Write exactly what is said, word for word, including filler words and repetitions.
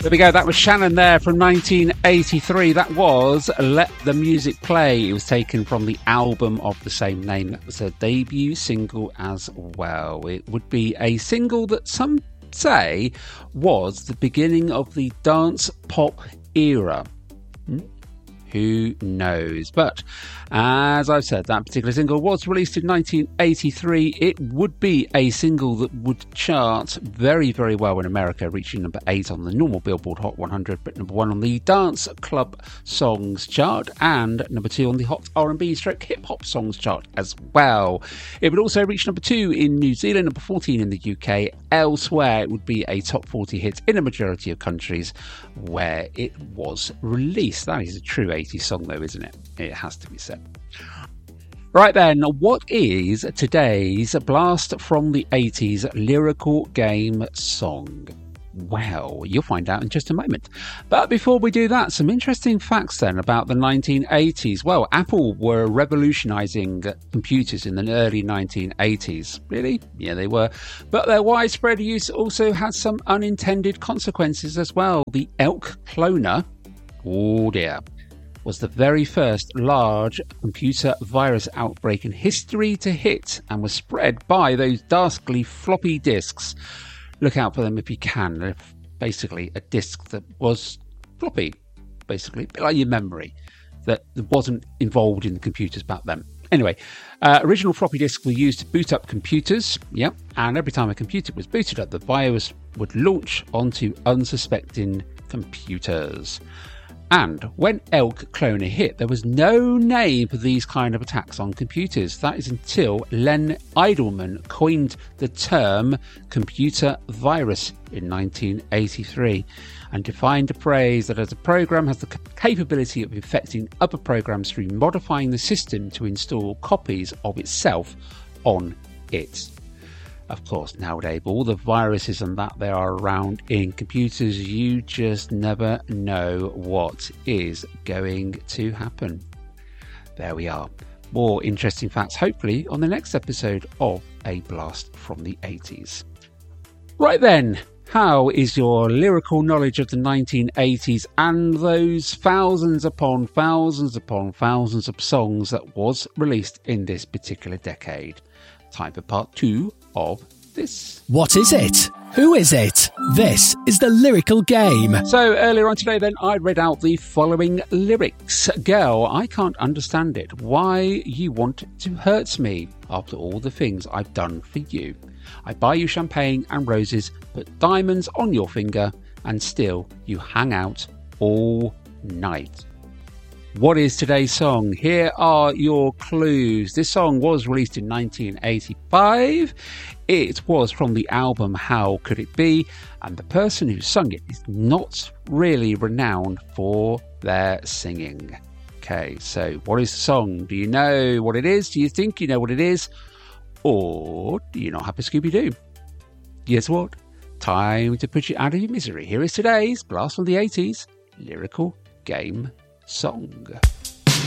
There we go. That was Shannon there from nineteen eighty-three. That was Let the Music Play. It was taken from the album of the same name. That was a debut single as well. It would be a single that some say was the beginning of the dance pop era. Hmm? Who knows? But as I've said, that particular single was released in nineteen eighty-three. It would be a single that would chart very, very well in America, reaching number eight on the normal Billboard Hot one hundred, but number one on the Dance Club Songs chart, and number two on the Hot R and B stroke Hip Hop Songs chart as well. It would also reach number two in New Zealand, number fourteen in the U K. Elsewhere, it would be a top forty hit in a majority of countries where it was released. That is a true eighties song though, isn't it? It has to be said. Right then, what is today's Blast from the eighties lyrical game song? Well, you'll find out in just a moment. But before we do that, some interesting facts then about the nineteen eighties. Well, Apple were revolutionising computers in the early nineteen eighties. Really? Yeah, they were. But their widespread use also had some unintended consequences as well. The Elk cloner, oh dear, was the very first large computer virus outbreak in history to hit, and was spread by those dastardly floppy disks. Look out for them if you can. They're basically a disk that was floppy, basically, a bit like your memory, that wasn't involved in the computers back then. Anyway, uh, original floppy disks were used to boot up computers, yep, and every time a computer was booted up, the virus would launch onto unsuspecting computers. And when Elk Cloner hit, there was no name for these kind of attacks on computers. That is until Len Idleman coined the term computer virus in nineteen eighty-three and defined a phrase that as a program has the capability of infecting other programs through modifying the system to install copies of itself on it. Of course, nowadays, all the viruses and that there are around in computers, you just never know what is going to happen. There we are. More interesting facts, hopefully, on the next episode of A Blast from the eighties. Right then, how is your lyrical knowledge of the nineteen eighties and those thousands upon thousands upon thousands of songs that was released in this particular decade? Time for part two of this. What is it? Who is it? This is the lyrical game. So earlier on today then, I read out the following lyrics. Girl, I can't understand it. Why you want to hurt me after all the things I've done for you. I buy you champagne and roses, put diamonds on your finger, and still you hang out all night. What is today's song? Here are your clues. This song was released in nineteen eighty-five. It was from the album How Could It Be? And the person who sung it is not really renowned for their singing. Okay, so what is the song? Do you know what it is? Do you think you know what it is? Or do you not have a Scooby-Doo? Guess what? Time to put you out of your misery. Here is today's Blast from the eighties lyrical game song.